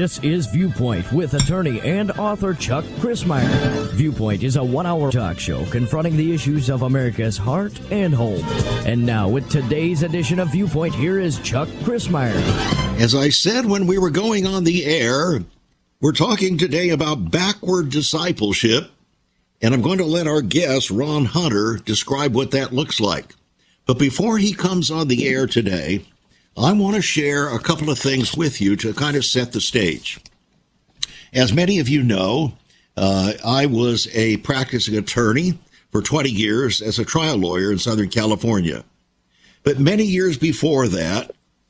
This is Viewpoint with attorney and author Chuck Crismier. Viewpoint is a 1-hour talk show confronting the issues of America's heart and home. And now with today's edition of Viewpoint, here is Chuck Crismier. As I said when we were going on the air, we're talking today about backward discipleship, and I'm going to let our guest, Ron Hunter, describe what that looks like. But before he comes on the air today, I want to share a couple of things with you to kind of set the stage. As many of you know, I was a practicing attorney for 20 years as a trial lawyer in Southern California. But many years before that,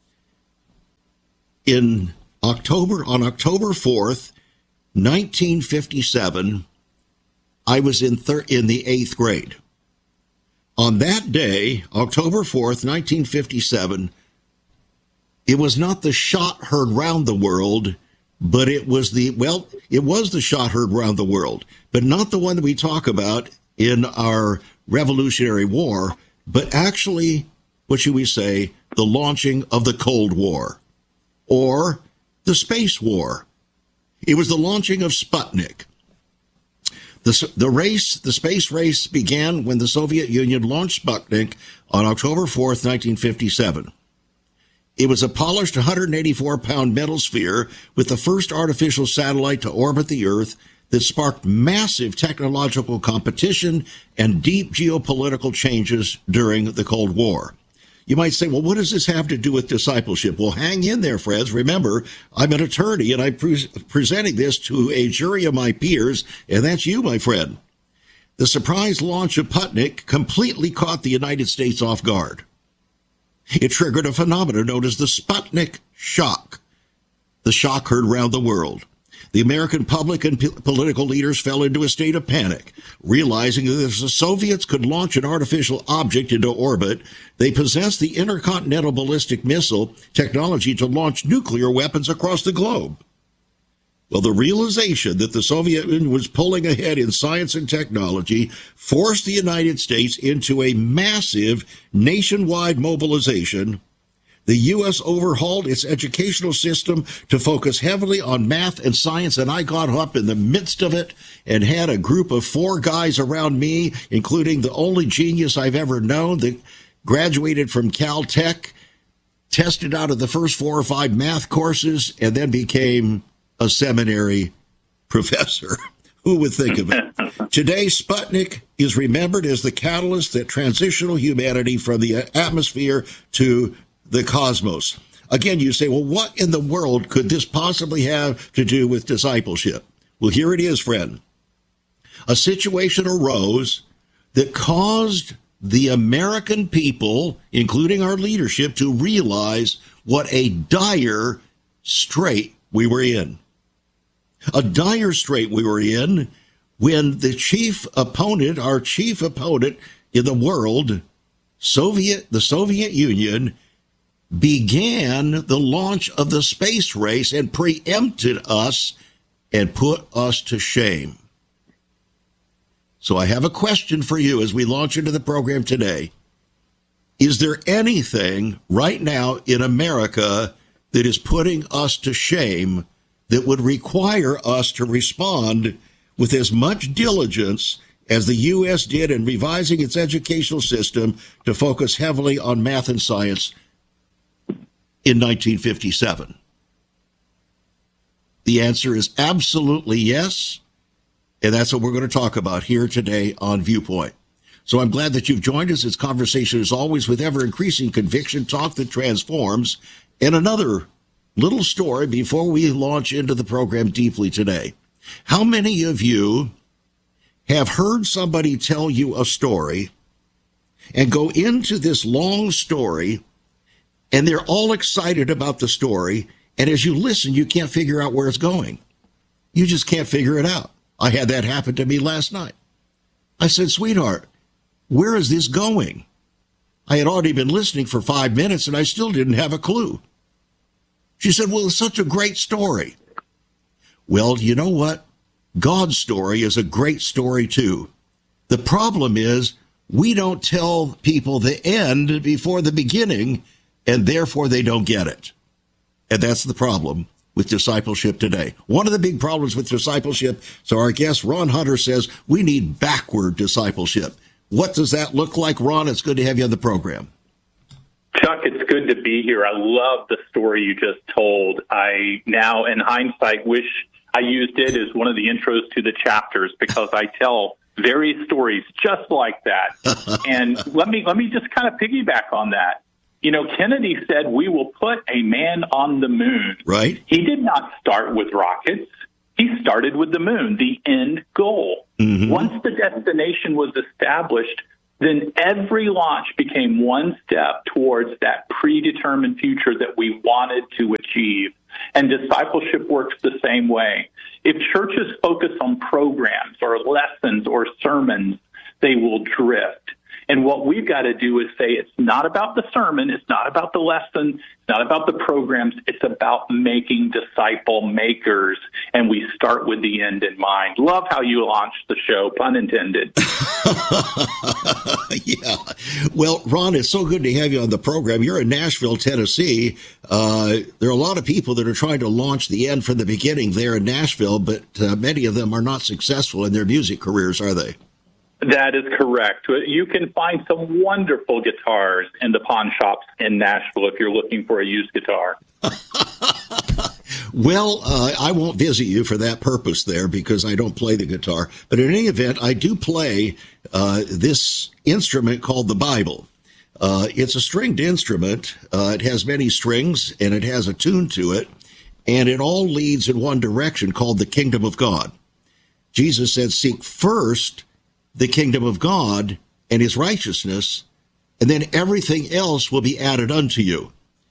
on October 4th, 1957, I was in the 8th grade. On that day, October 4th, 1957, it was not the shot heard round the world, but it was the shot heard round the world, but not the one that we talk about in our Revolutionary War, but actually, what should we say, the launching of the Cold War, or the Space War. It was the launching of Sputnik. The space race began when the Soviet Union launched Sputnik on October 4th, 1957. It was a polished 184-pound metal sphere with the first artificial satellite to orbit the Earth that sparked massive technological competition and deep geopolitical changes during the Cold War. You might say, well, what does this have to do with discipleship? Well, hang in there, friends. Remember, I'm an attorney, and I'm presenting this to a jury of my peers, and that's you, my friend. The surprise launch of Sputnik completely caught the United States off guard. It triggered a phenomenon known as the Sputnik shock. The shock heard round the world. The American public and political leaders fell into a state of panic, realizing that if the Soviets could launch an artificial object into orbit, they possessed the intercontinental ballistic missile technology to launch nuclear weapons across the globe. Well, the realization that the Soviet Union was pulling ahead in science and technology forced the United States into a massive nationwide mobilization. The U.S. overhauled its educational system to focus heavily on math and science, and I got up in the midst of it and had a group of 4 guys around me, including the only genius I've ever known that graduated from Caltech, tested out of the first 4 or 5 math courses, and then became a seminary professor. Who would think of it? Today, Sputnik is remembered as the catalyst that transitioned humanity from the atmosphere to the cosmos. Again, you say, well, what in the world could this possibly have to do with discipleship? Well, here it is, friend. A situation arose that caused the American people, including our leadership, to realize what a dire strait we were in. A dire strait we were in when the chief opponent in the world, the Soviet Union, began the launch of the space race and preempted us and put us to shame. So I have a question for you as we launch into the program today. Is there anything right now in America that is putting us to shame that would require us to respond with as much diligence as the U.S. did in revising its educational system to focus heavily on math and science in 1957? The answer is absolutely yes, and that's what we're going to talk about here today on Viewpoint. So I'm glad that you've joined us. It's conversation, as always, with ever-increasing conviction, talk that transforms, and another little story before we launch into the program deeply today. How many of you have heard somebody tell you a story and go into this long story, and they're all excited about the story, and as you listen, you can't figure out where it's going? You just can't figure it out. I had that happen to me last night. I said, sweetheart, where is this going? I had already been listening for 5 minutes, and I still didn't have a clue. She said, well, it's such a great story. Well, you know what? God's story is a great story, too. The problem is we don't tell people the end before the beginning, and therefore they don't get it. And that's the problem with discipleship today. One of the big problems with discipleship, so our guest Ron Hunter says, we need backward discipleship. What does that look like, Ron? It's good to have you on the program. Chuck, it's good to be here. I love the story you just told. I now, in hindsight, wish I used it as one of the intros to the chapters, because I tell various stories just like that. And let me just kind of piggyback on that. You know, Kennedy said, we will put a man on the moon. Right. He did not start with rockets. He started with the moon, the end goal. Mm-hmm. Once the destination was established, then every launch became one step towards that predetermined future that we wanted to achieve. And discipleship works the same way. If churches focus on programs or lessons or sermons, they will drift. And what we've got to do is say it's not about the sermon, it's not about the lesson, it's not about the programs, it's about making disciple makers. And we start with the end in mind. Love how you launched the show, pun intended. Yeah. Well, Ron, it's so good to have you on the program. You're in Nashville, Tennessee. There are a lot of people that are trying to launch the end from the beginning there in Nashville, but many of them are not successful in their music careers, are they? That is correct. You can find some wonderful guitars in the pawn shops in Nashville if you're looking for a used guitar. Well, I won't visit you for that purpose there because I don't play the guitar. But in any event, I do play this instrument called the Bible. It's a stringed instrument. It has many strings, and it has a tune to it. And it all leads in one direction called the kingdom of God. Jesus said, seek first the kingdom of God and his righteousness, and then everything else will be added unto you.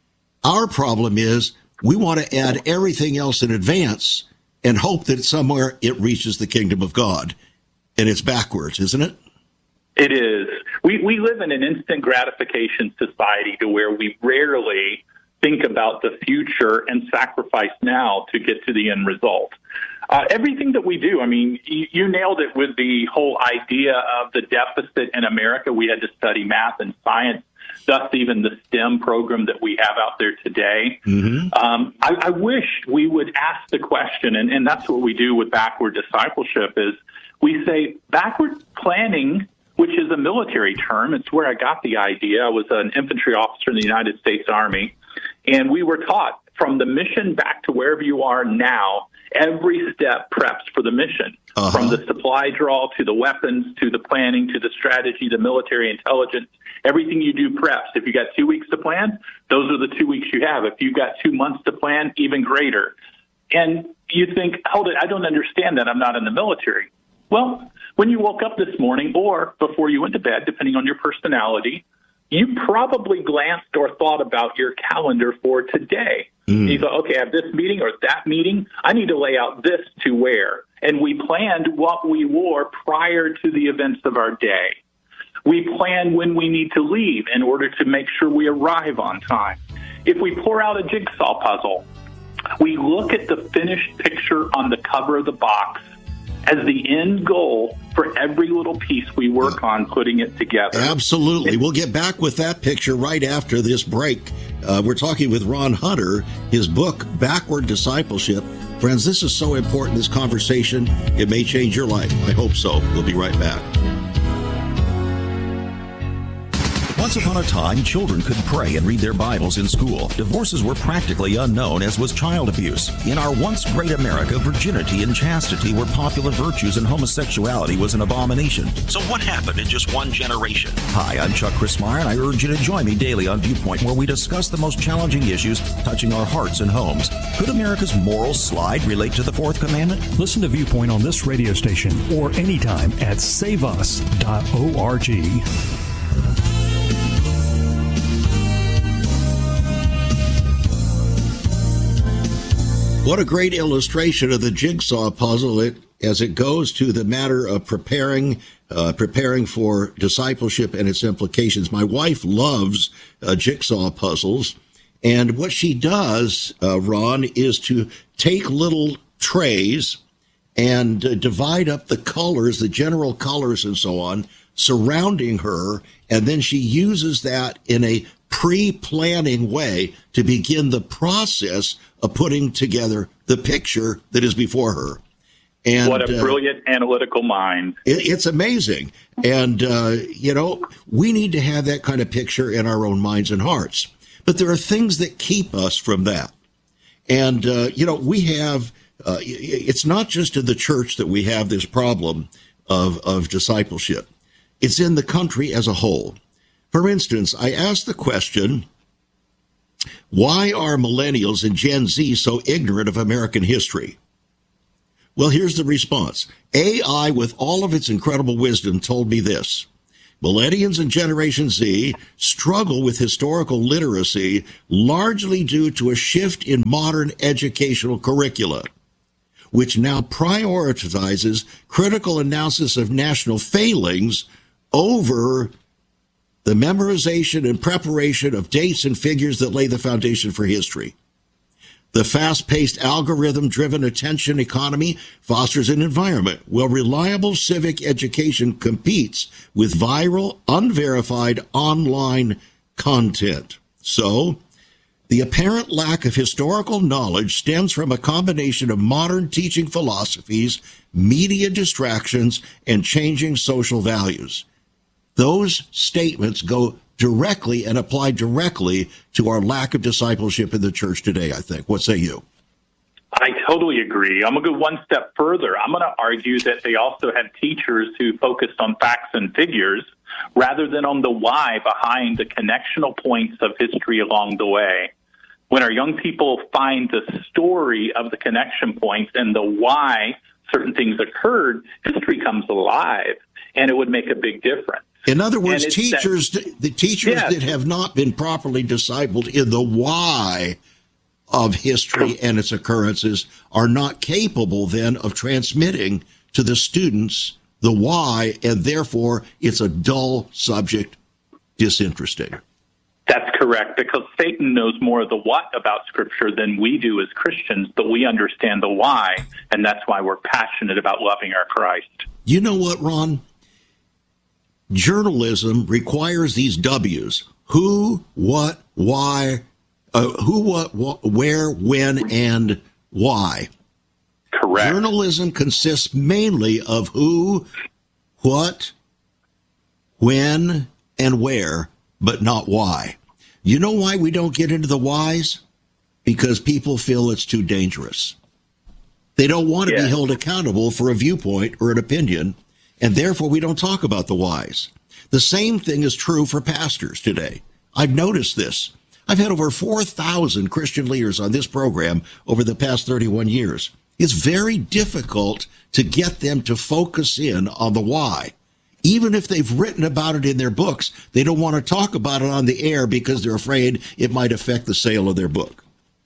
Our problem is we want to add everything else in advance and hope that somewhere it reaches the kingdom of God. And it's backwards, isn't it? It is. We live in an instant gratification society to where we rarely think about the future and sacrifice now to get to the end result. Everything that we do, I mean, you nailed it with the whole idea of the deficit in America. We had to study math and science, thus even the STEM program that we have out there today. Mm-hmm. I wish we would ask the question, and that's what we do with backward discipleship, is we say backward planning, which is a military term. It's where I got the idea. I was an infantry officer in the United States Army, and we were taught from the mission back to wherever you are now, every step preps for the mission, from the supply draw to the weapons, to the planning, to the strategy, the military intelligence. Everything you do preps. If you got 2 weeks to plan, those are the 2 weeks you have. If you've got 2 months to plan, even greater. And you think, hold it, I don't understand that. I'm not in the military. Well, when you woke up this morning or before you went to bed, depending on your personality, you probably glanced or thought about your calendar for today. You thought, okay, I have this meeting or that meeting. I need to lay out this to wear. And we planned what we wore prior to the events of our day. We plan when we need to leave in order to make sure we arrive on time. If we pour out a jigsaw puzzle, we look at the finished picture on the cover of the box as the end goal for every little piece we work on putting it together. Absolutely. We'll get back with that picture right after this break. We're talking with Ron Hunter, his book, Backward Discipleship. Friends, this is so important, this conversation. It may change your life. I hope so. We'll be right back. Once upon a time, children could pray and read their Bibles in school. Divorces were practically unknown, as was child abuse. In our once great America, virginity and chastity were popular virtues and homosexuality was an abomination. So what happened in just one generation? Hi, I'm Chuck Christmeyer, and I urge you to join me daily on Viewpoint, where we discuss the most challenging issues touching our hearts and homes. Could America's moral slide relate to the fourth commandment? Listen to Viewpoint on this radio station or anytime at saveus.org. What a great illustration of the jigsaw puzzle as it goes to the matter of preparing for discipleship and its implications. My wife loves jigsaw puzzles, and what she does, Ron, is to take little trays and divide up the colors, the general colors and so on, surrounding her, and then she uses that in a pre-planning way to begin the process of putting together the picture that is before her. And what a brilliant analytical mind. It's amazing. And, we need to have that kind of picture in our own minds and hearts. But there are things that keep us from that. And, we have, it's not just in the church that we have this problem of discipleship. It's in the country as a whole. For instance, I asked the question, why are millennials and Gen Z so ignorant of American history? Well, here's the response. AI, with all of its incredible wisdom, told me this. Millennials and Generation Z struggle with historical literacy largely due to a shift in modern educational curricula, which now prioritizes critical analysis of national failings over the memorization and preparation of dates and figures that lay the foundation for history. The fast-paced, algorithm-driven attention economy fosters an environment where reliable civic education competes with viral, unverified online content. So, the apparent lack of historical knowledge stems from a combination of modern teaching philosophies, media distractions, and changing social values. Those statements go directly and apply directly to our lack of discipleship in the church today, I think. What say you? I totally agree. I'm going to go one step further. I'm going to argue that they also had teachers who focused on facts and figures rather than on the why behind the connectional points of history along the way. When our young people find the story of the connection points and the why certain things occurred, history comes alive, and it would make a big difference. In other words, the teachers that have not been properly discipled in the why of history and its occurrences are not capable then of transmitting to the students the why, and therefore it's a dull subject, disinteresting. That's correct, because Satan knows more of the what about Scripture than we do as Christians, but we understand the why, and that's why we're passionate about loving our Christ. You know what, Ron? Journalism requires these W's: who, what, why, where, when, and why. Correct. Journalism consists mainly of who, what, when, and where, but not why. You know why we don't get into the whys? Because people feel it's too dangerous. They don't want to be held accountable for a viewpoint or an opinion, and therefore we don't talk about the whys. The same thing is true for pastors today. I've noticed this. I've had over 4,000 Christian leaders on this program over the past 31 years. It's very difficult to get them to focus in on the why. Even if they've written about it in their books, they don't want to talk about it on the air because they're afraid it might affect the sale of their book.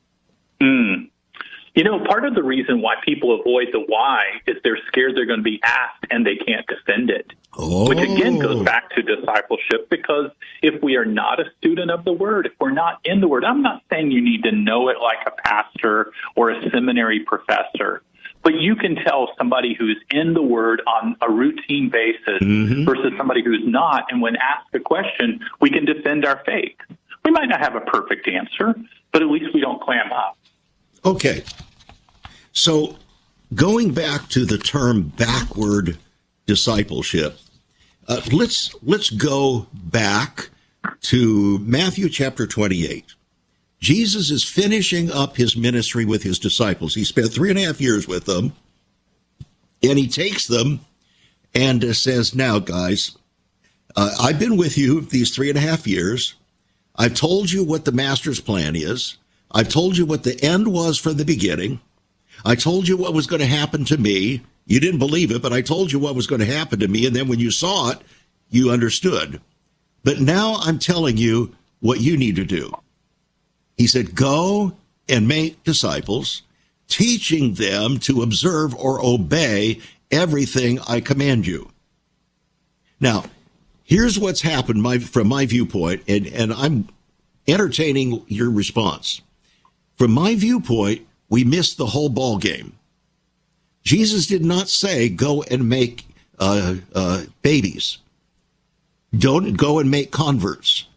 You know, part of the reason why people avoid the why is they're scared they're going to be asked and they can't defend it. Which again goes back to discipleship, because if we are not a student of the Word, if we're not in the Word, I'm not saying you need to know it like a pastor or a seminary professor, but you can tell somebody who's in the Word on a routine basis versus somebody who's not, and when asked a question, we can defend our faith. We might not have a perfect answer, but at least we don't clam up. Okay. So going back to the term backward discipleship, let's go back to Matthew chapter 28. Jesus is finishing up his ministry with his disciples. He spent 3.5 years with them, and he takes them and says, now, guys, I've been with you these 3.5 years. I've told you what the master's plan is. I've told you what the end was from the beginning. I told you what was going to happen to me. You didn't believe it, but I told you what was going to happen to me, and then when you saw it, you understood. But now I'm telling you what you need to do. He said, go and make disciples, teaching them to observe or obey everything I command you. Now, here's what's happened from my viewpoint, and I'm entertaining your response. From my viewpoint, we missed the whole ball game. Jesus did not say, go and make babies. Don't go and make converts.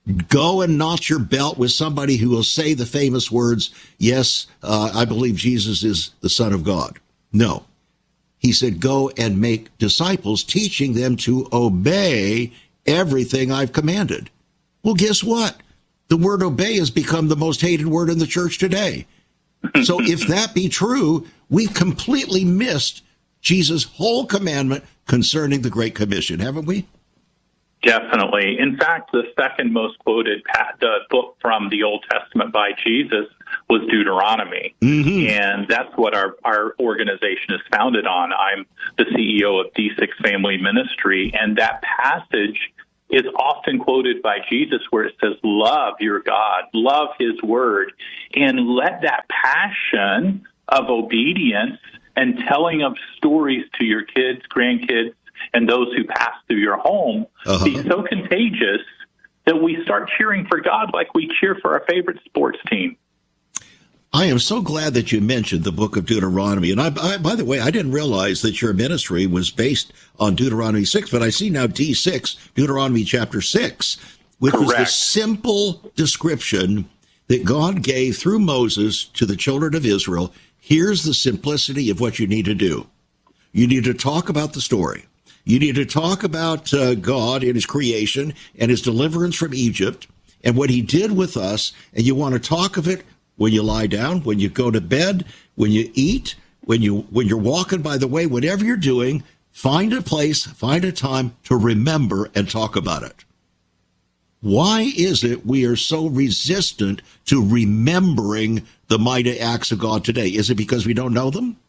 go and notch your belt with somebody who will say the famous words, yes, I believe Jesus is the Son of God. No. He said, go and make disciples, teaching them to obey everything I've commanded. Well, guess what? The word obey has become the most hated word in the church today. So if that be true, we've completely missed Jesus' whole commandment concerning the Great Commission, haven't we? Definitely. In fact, the second most quoted book from the Old Testament by Jesus was Deuteronomy. Mm-hmm. And that's what our organization is founded on. I'm the CEO of D6 Family Ministry, and that passage is often quoted by Jesus where it says, love your God, love his word, and let that passion of obedience and telling of stories to your kids, grandkids, and those who pass through your home be so contagious that we start cheering for God like we cheer for our favorite sports team. I am so glad that you mentioned the book of Deuteronomy. And I, by the way, I didn't realize that your ministry was based on Deuteronomy 6, but I see now D6, Deuteronomy chapter 6, which was the simple description that God gave through Moses to the children of Israel. Here's the simplicity of what you need to do. You need to talk about the story. You need to talk about God and his creation and his deliverance from Egypt and what he did with us. And you want to talk of it when you lie down, when you go to bed, when you eat, when you're walking by the way, whatever you're doing, find a place, find a time to remember and talk about it. Why is it we are so resistant to remembering the mighty acts of God today? Is it because we don't know them?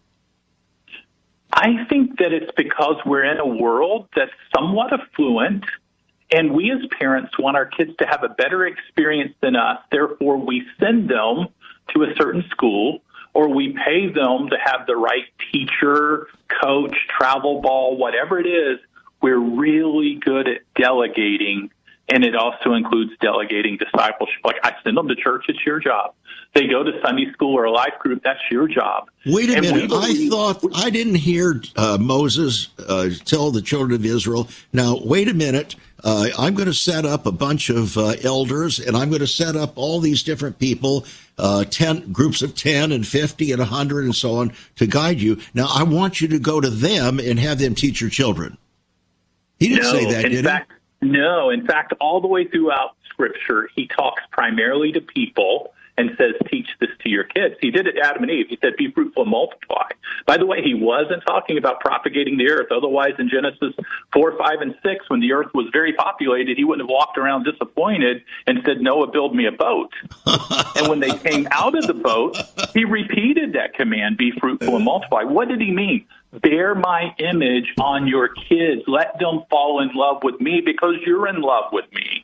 I think that it's because we're in a world that's somewhat affluent, and we as parents want our kids to have a better experience than us. Therefore, we send them to a certain school, or we pay them to have the right teacher, coach, travel ball, whatever it is. We're really good at delegating, and it also includes delegating discipleship. Like, I send them to church, it's your job. They go to Sunday school or a life group, that's your job. Wait a minute. I didn't hear Moses tell the children of Israel, now, wait a minute. I'm going to set up a bunch of elders, and I'm going to set up all these different people, 10 groups of 10 and 50 and 100 and so on to guide you. Now, I want you to go to them and have them teach your children. He didn't say that, did he? No. In fact, all the way throughout Scripture, he talks primarily to people and says, teach this to your kids. He did it to Adam and Eve. He said, be fruitful and multiply. By the way, he wasn't talking about propagating the earth. Otherwise, in Genesis 4, 5, and 6, when the earth was very populated, he wouldn't have walked around disappointed and said, Noah, build me a boat. And when they came out of the boat, he repeated that command, be fruitful and multiply. What did he mean? Bear my image on your kids. Let them fall in love with me because you're in love with me.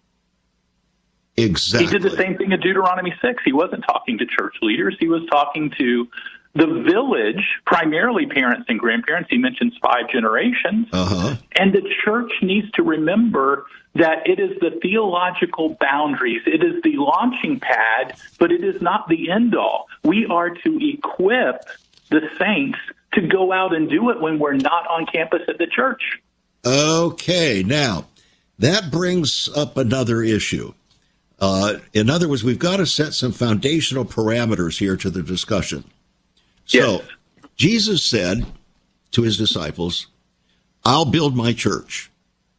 Exactly. He did the same thing in Deuteronomy 6. He wasn't talking to church leaders. He was talking to the village, primarily parents and grandparents. He mentions 5 generations. And the church needs to remember that it is the theological boundaries. It is the launching pad, but it is not the end all. We are to equip the saints to go out and do it when we're not on campus at the church. Okay. Now, that brings up another issue. In other words, we've got to set some foundational parameters here to the discussion. So, Jesus said to his disciples, I'll build my church.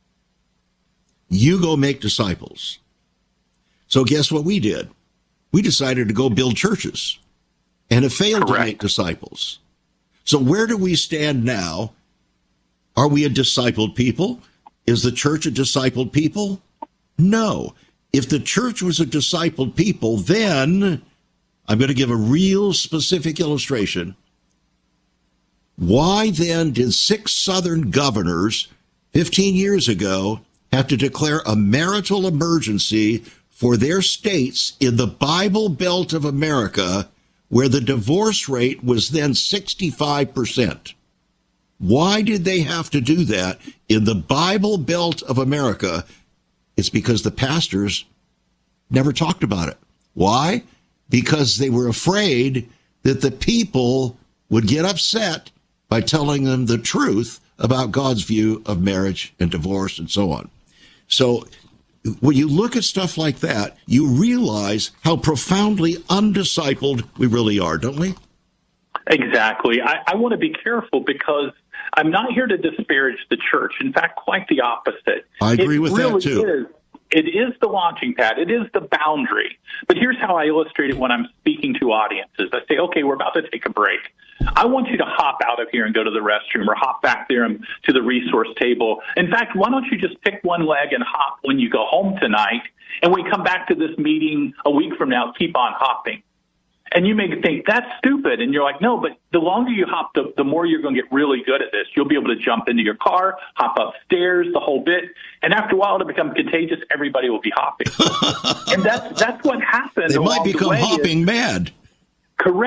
You go make disciples. So guess what we did? We decided to go build churches and have failed to make disciples. So where do we stand now? Are we a discipled people? Is the church a discipled people? No. If the church was a discipled people, then I'm going to give a real specific illustration. Why then did 6 Southern governors 15 years ago have to declare a marital emergency for their states in the Bible Belt of America, where the divorce rate was then 65%? Why did they have to do that in the Bible Belt of America? It's because the pastors never talked about it. Why? Because they were afraid that the people would get upset by telling them the truth about God's view of marriage and divorce and so on. So when you look at stuff like that, you realize how profoundly undiscipled we really are, don't we? Exactly. I want to be careful because I'm not here to disparage the church. In fact, quite the opposite. I agree with that, too. It is the launching pad. It is the boundary. But here's how I illustrate it when I'm speaking to audiences. I say, okay, we're about to take a break. I want you to hop out of here and go to the restroom or hop back there to the resource table. In fact, why don't you just pick one leg and hop when you go home tonight? And when we come back to this meeting a week from now, keep on hopping. And you may think, that's stupid. And you're like, no, but the longer you hop, the more you're going to get really good at this. You'll be able to jump into your car, hop upstairs, the whole bit. And after a while, it'll become contagious. Everybody will be hopping. And that's what happens. They might become hopping mad. Correct.